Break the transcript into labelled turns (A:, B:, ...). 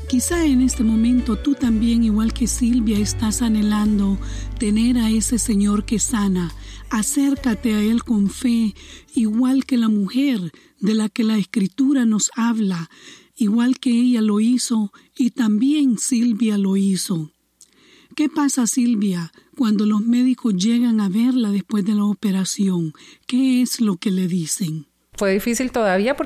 A: Quizá en este momento tú también, igual que Silvia, estás anhelando tener a ese Señor que sana. Acércate a Él con fe, igual que la mujer de la que la Escritura nos habla, igual que ella lo hizo y también Silvia lo hizo. ¿Qué pasa, Silvia, cuando los médicos llegan a verla después de la operación? ¿Qué es lo que le dicen?
B: Fue difícil todavía